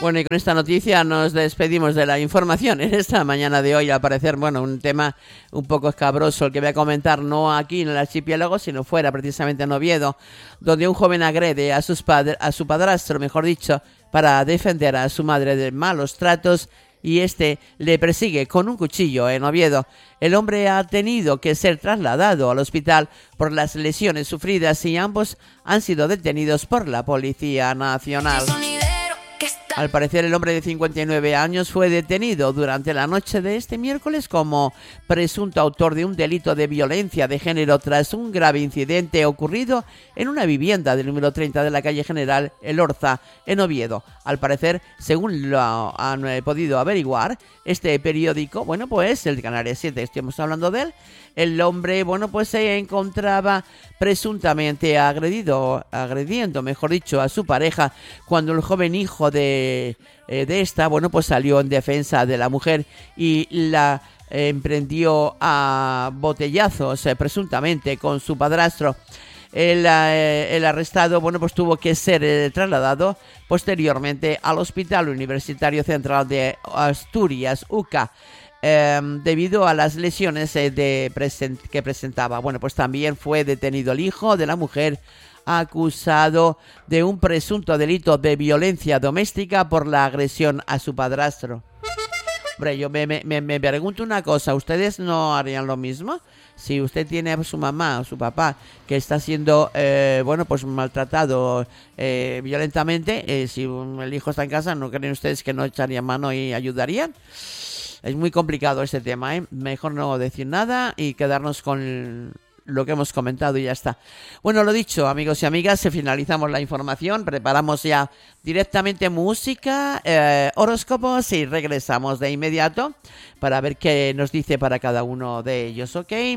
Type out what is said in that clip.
Bueno, y con esta noticia nos despedimos de la información. En esta mañana de hoy, al parecer, bueno, un tema un poco escabroso el que voy a comentar, no aquí en el archipiélago, sino fuera, precisamente en Oviedo, donde un joven agrede a su padrastro, mejor dicho, para defender a su madre de malos tratos, y este le persigue con un cuchillo en Oviedo. El hombre ha tenido que ser trasladado al hospital por las lesiones sufridas y ambos han sido detenidos por la Policía Nacional. Al parecer, el hombre de 59 años fue detenido durante la noche de este miércoles como presunto autor de un delito de violencia de género tras un grave incidente ocurrido en una vivienda del número 30 de la calle General El Orza, en Oviedo. Al parecer, según lo han podido averiguar, este periódico, bueno, pues el Canarias 7, estamos hablando de él, el hombre, bueno, pues se encontraba presuntamente agrediendo, mejor dicho, a su pareja cuando el joven hijo de esta, bueno, pues salió en defensa de la mujer y la emprendió a botellazos, presuntamente, con su padrastro. El arrestado, bueno, pues tuvo que ser trasladado posteriormente al Hospital Universitario Central de Asturias, UCA, debido a las lesiones que presentaba. Bueno, pues también fue detenido el hijo de la mujer, acusado de un presunto delito de violencia doméstica por la agresión a su padrastro. Hombre, yo me pregunto una cosa, ¿ustedes no harían lo mismo? Si usted tiene a su mamá o su papá que está siendo, bueno, pues maltratado violentamente, si el hijo está en casa, ¿no creen ustedes que no echarían mano y ayudarían? Es muy complicado este tema, ¿eh? Mejor no decir nada y quedarnos con lo que hemos comentado y ya está. Bueno, lo dicho, amigos y amigas, finalizamos la información, preparamos ya directamente música, horóscopos y regresamos de inmediato para ver qué nos dice para cada uno de ellos, ¿ok?